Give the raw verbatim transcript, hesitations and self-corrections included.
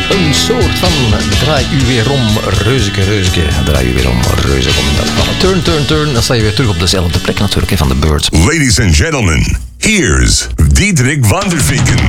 een soort van draai u weer om, reuzeke, reuzeke. Draai u weer om, reuzeke om in dat geval. Turn, turn, turn. Dan sta je weer terug op dezelfde plek natuurlijk, hè, van de Birds. Ladies and gentlemen, here's Diederik van der Vinken.